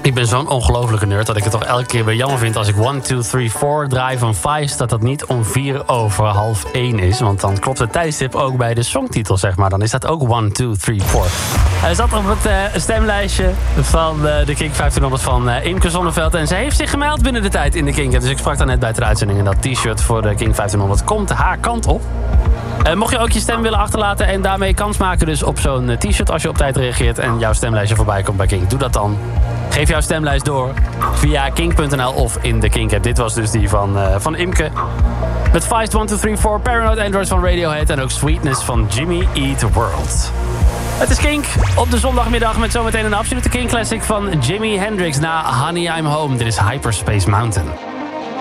Ik ben zo'n ongelofelijke nerd dat ik het toch elke keer weer jammer vind als ik 1, 2, 3, 4 draai van Vice, dat niet om 1:04 is. Want dan klopt het tijdstip ook bij de songtitel, zeg maar. Dan is dat ook 1, 2, 3, 4. Hij zat op het stemlijstje van de Kink 1500 van Imke Zonneveld. En ze heeft zich gemeld binnen de tijd in de Kink. Dus ik sprak daar net bij de uitzending. En dat t-shirt voor de Kink 1500 komt haar kant op. Mocht je ook je stem willen achterlaten en daarmee kans maken dus op zo'n t-shirt als je op tijd reageert en jouw stemlijstje voorbij komt bij Kink, doe dat dan. Geef jouw stemlijst door via kink.nl of in de Kink app. Dit was dus die van Imke. Met Feist 1, 2, 3, 4, Paranoid Android van Radiohead en ook Sweetness van Jimmy Eat World. Het is Kink op de zondagmiddag met zometeen een absolute Kink classic van Jimi Hendrix na Honey I'm Home. Dit is Hyperspace Mountain.